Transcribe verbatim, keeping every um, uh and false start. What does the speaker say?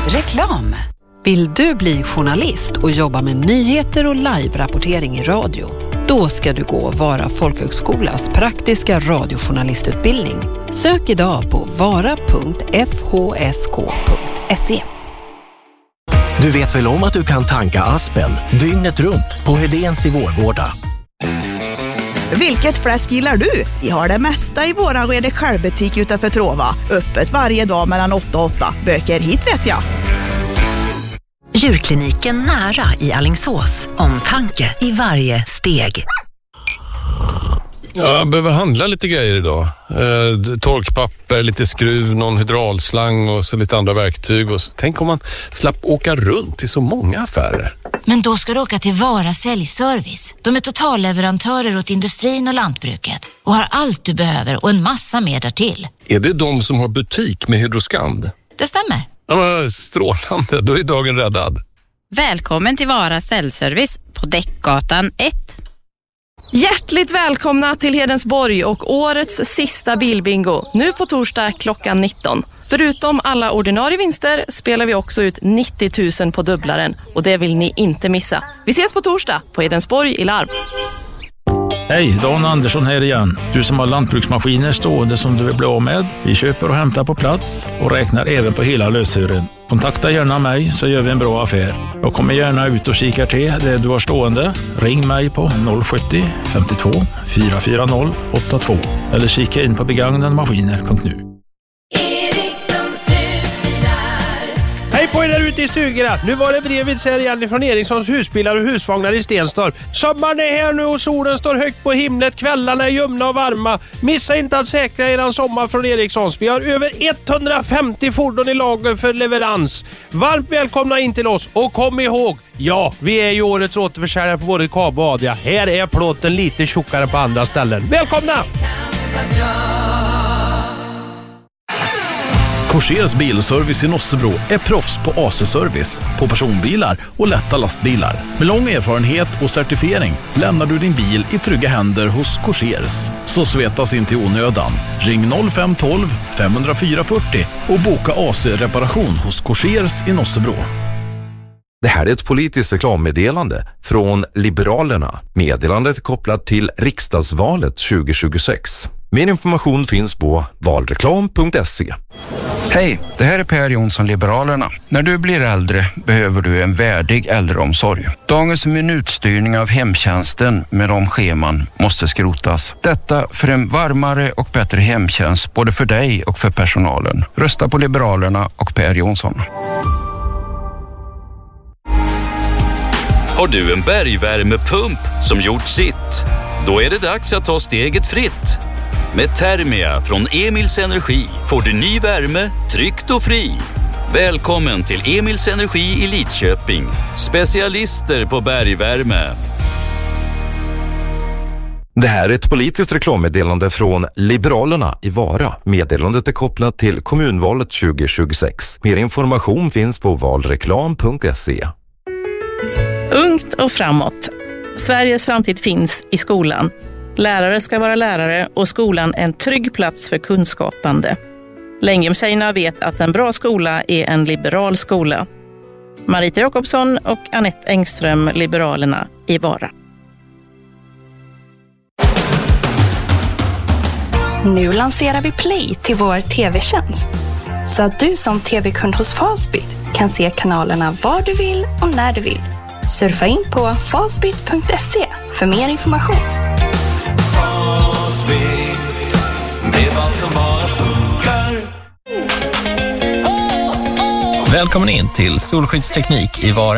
Reklam. Vill du bli journalist och jobba med nyheter och live-rapportering i radio? Då ska du gå Vara folkhögskolas praktiska radiojournalistutbildning. Sök idag på vara punkt f h s k punkt se. Du vet väl om att du kan tanka Aspen dygnet runt på Hedéns i Vårgårda? Vilket fläsk gillar du? Vi har det mesta i våran Rede självbutik utanför Trova. Öppet varje dag mellan åtta och åtta. Böker hit vet jag. Djurkliniken nära i Alingsås. Omtanke i varje steg. Ja, jag behöver handla lite grejer idag. Eh, torkpapper, lite skruv, någon hydraulslang och så lite andra verktyg. Och så. Tänk om man slapp åka runt till så många affärer. Men då ska du åka till Vara säljservice. De är totalleverantörer åt industrin och lantbruket och har allt du behöver och en massa mer därtill. Är det de som har butik med Hydroskand? Det stämmer. Ja, men strålande, då är dagen räddad. Välkommen till Vara säljservice på Däckgatan ett. Hjärtligt välkomna till Hedensborg och årets sista bilbingo. Nu på torsdag klockan nitton. Förutom alla ordinarie vinster spelar vi också ut nittio tusen på dubblaren. Och det vill ni inte missa. Vi ses på torsdag på Hedensborg i Larv. Hej, Dan Andersson här igen. Du som har lantbruksmaskiner stående som du vill bli av med. Vi köper och hämtar på plats och räknar även på hela löshören. Kontakta gärna mig så gör vi en bra affär. Jag kommer gärna ut och kikar till det du har stående. Ring mig på noll sjuttio femtiotvå fyra fyra noll åtta två eller kika in på begagnademaskiner punkt nu. Hej på er där ute i stugorna. Nu var det brevet här igen från Erikssons husbilar och husvagnar i Stenstorp. Sommaren är här nu och solen står högt på himlet. Kvällarna är ljumna och varma. Missa inte att säkra eran sommar från Erikssons. Vi har över etthundrafemtio fordon i lager för leverans. Varmt välkomna in till oss och kom ihåg, ja, vi är ju årets återförsäljare på både Kabo och Adria. Här är plåten lite tjockare på andra ställen. Välkomna! Korsers bilservice i Nossebro är proffs på A C-service på personbilar och lätta lastbilar. Med lång erfarenhet och certifiering lämnar du din bil i trygga händer hos Korsers. Så svetas inte i onödan. Ring noll fem ett två fem noll fyra fyra noll och boka A C-reparation hos Korsers i Nossebro. Det här är ett politiskt reklammeddelande från Liberalerna. Meddelandet är kopplat till riksdagsvalet tjugo tjugosex. Mer information finns på valreklam punkt se. Hej, det här är Per Jonsson, Liberalerna. När du blir äldre behöver du en värdig äldreomsorg. Dagens minutstyrning av hemtjänsten med de scheman måste skrotas. Detta för en varmare och bättre hemtjänst både för dig och för personalen. Rösta på Liberalerna och Per Jonsson. Har du en bergvärmepump som gjort sitt? Då är det dags att ta steget fritt. Med Thermia från Emils Energi får du ny värme, tryggt och fri. Välkommen till Emils Energi i Lidköping. Specialister på bergvärme. Det här är ett politiskt reklammeddelande från Liberalerna i Vara. Meddelandet är kopplat till kommunvalet tjugo tjugosex. Mer information finns på valreklam punkt se. Ungt och framåt. Sveriges framtid finns i skolan. Lärare ska vara lärare och skolan en trygg plats för kunskapande. Längumtjejerna vet att en bra skola är en liberal skola. Marita Jakobsson och Anette Engström, Liberalerna i Vara. Nu lanserar vi Play till vår tv-tjänst. Så att du som tv-kund hos Fastbit kan se kanalerna var du vill och när du vill. Surfa in på fastbit punkt se för mer information. Fastbit, bredband som bara funkar. Välkommen in till Solskyddsteknik i Vara.